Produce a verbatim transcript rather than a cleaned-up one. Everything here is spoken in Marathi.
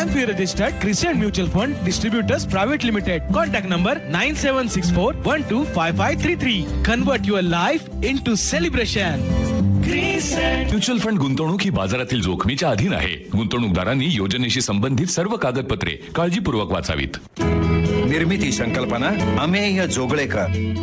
M F I registered Christian Mutual Fund Distributors Private Limited. Contact number nine seven six four one two five five three three. Convert your life into celebration. Mutual fund गुंतवणूक ही बाजारातील जोखमीच्या अधीन आहे. गुंतवणूकदारांनी योजनेशी संबंधित सर्व कागदपत्रे काळजीपूर्वक वाचावीत. निर्मिती संकल्पना अमेय जोगळेकर.